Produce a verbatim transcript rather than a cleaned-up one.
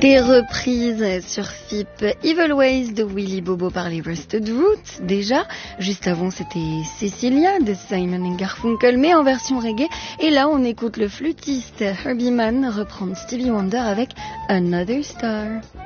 Des reprises sur F I P, Evil Ways de Willy Bobo par les Rusted Roots, déjà. Juste avant, c'était Cecilia de Simon and Garfunkel, mais en version reggae. Et là, on écoute le flûtiste Herbie Mann reprendre Stevie Wonder avec Another Star.